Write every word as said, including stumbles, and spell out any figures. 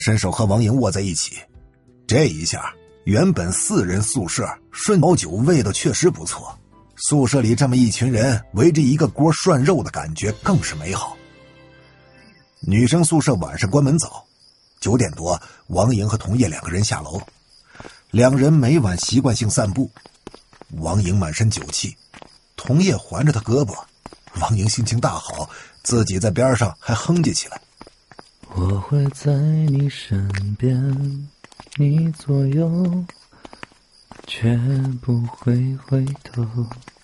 伸手和王莹握在一起。这一下，原本四人宿舍顺毛酒味道确实不错，宿舍里这么一群人围着一个锅涮肉的感觉更是美好。女生宿舍晚上关门早，九点多，王莹和童叶两个人下楼。两人每晚习惯性散步，王莹满身酒气，童叶环着她胳膊，王莹心情大好，自己在边上还哼唧起来。 我会在你身边，你左右，绝不会回头。